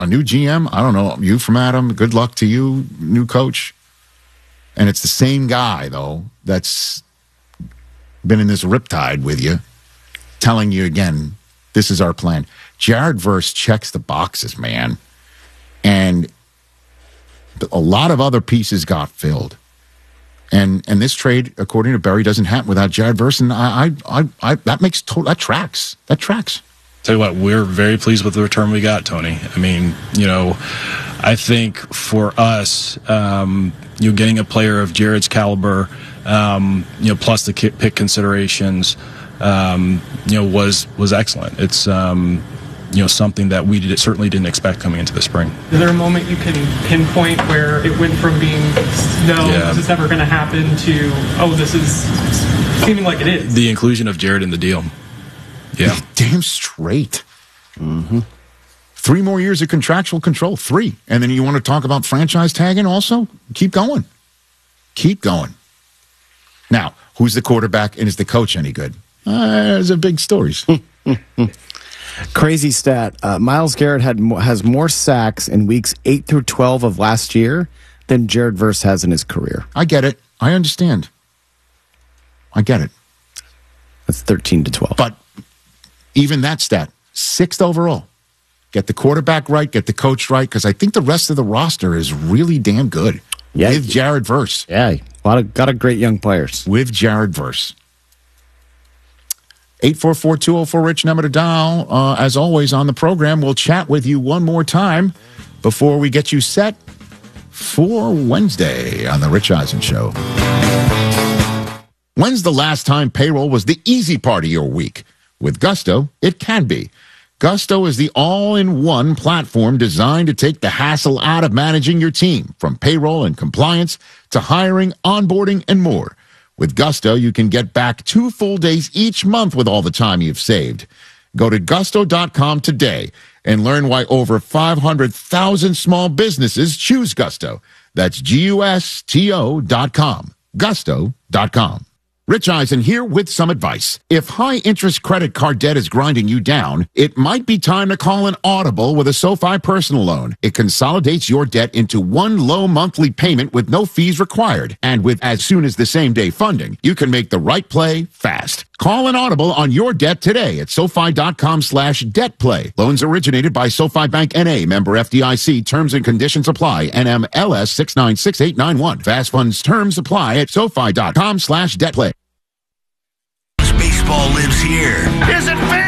a new GM. I don't know. You from Adam. Good luck to you, new coach. And it's the same guy, though, that's been in this riptide with you, telling you again, this is our plan. Jared Verse checks the boxes, man. And a lot of other pieces got filled. And this trade, according to Barry, doesn't happen without Jared Verse. And that tracks. That tracks. Tell you what, we're very pleased with the return we got, Tony. I mean, I think for us, getting a player of Jared's caliber, plus the pick considerations, was excellent. It's, something that we certainly didn't expect coming into the spring. Is there a moment you can pinpoint where it went from being, this is never going to happen, to, this is seeming like it is? The inclusion of Jared in the deal. Yeah. Damn straight. Mm-hmm. 3 more years of contractual control. 3. And then you want to talk about franchise tagging also? Keep going. Keep going. Now, who's the quarterback and is the coach any good? Those are big stories. Crazy stat. Myles Garrett has more sacks in weeks 8 through 12 of last year than Jared Verse has in his career. I get it. I understand. I get it. That's 13 to 12. But even that stat, 6th overall. Get the quarterback right, get the coach right, because I think the rest of the roster is really damn good. Yeah, with Jared Verse. Yeah, got a great young players. With Jared Verse. 844-204-RICH, number to dial. As always on the program, we'll chat with you one more time before we get you set for Wednesday on the Rich Eisen Show. When's the last time payroll was the easy part of your week? With Gusto, it can be. Gusto is the all-in-one platform designed to take the hassle out of managing your team, from payroll and compliance to hiring, onboarding, and more. With Gusto, you can get back 2 full days each month with all the time you've saved. Go to gusto.com today and learn why over 500,000 small businesses choose Gusto. That's GUSTO.com. Gusto.com. Rich Eisen here with some advice. If high-interest credit card debt is grinding you down, it might be time to call an audible with a SoFi personal loan. It consolidates your debt into one low monthly payment with no fees required. And with as soon as the same-day funding, you can make the right play fast. Call an audible on your debt today at SoFi.com/debtplay. Loans originated by SoFi Bank N.A., member FDIC. Terms and conditions apply. NMLS 696891. Fast funds terms apply at SoFi.com/debtplay. Baseball lives here. Is it